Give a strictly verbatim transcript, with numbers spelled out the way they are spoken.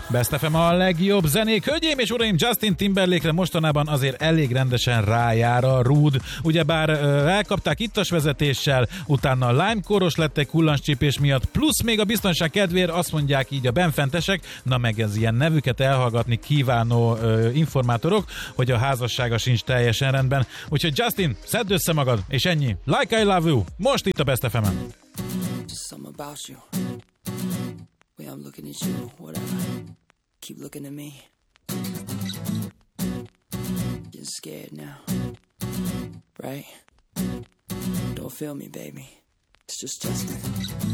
Best ef em a legjobb zenék. Hölgyeim és uraim, Justin Timberlake-re mostanában azért elég rendesen rájár a rúd. Ugyebár elkapták ittas vezetéssel, utána a Lime-kóros lettek kullancscsípés miatt, plusz még a biztonság kedvéért azt mondják így a benfentesek, na meg ez ilyen nevüket elhallgatni kívánó ö, informátorok, hogy a házassága sincs teljesen rendben. Úgyhogy Justin, szedd össze magad, és ennyi. Like I love you, most itt a Best ef em-en. Just something about you. Way I'm looking at you, whatever. Keep looking at me. Getting scared now. Right? Don't feel me, baby. It's just Justin.